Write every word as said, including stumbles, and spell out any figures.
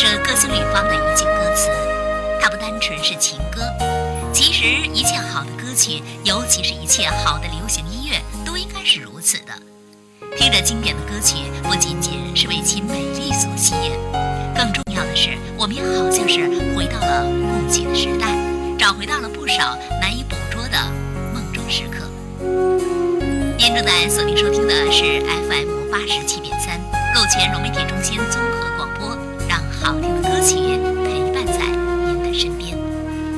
是歌星吕方的一句歌词，它不单纯是情歌，其实一切好的歌曲，尤其是一切好的流行音乐，都应该是如此的。听着经典的歌曲，不仅仅是为其美丽所吸引，更重要的是，我们也好像是回到了过去的时代，找回到了不少难以捕捉的梦中时刻。您正在锁定收听的是 F M 八十七点三，陆泉融媒体中心综合广播，让好听的歌曲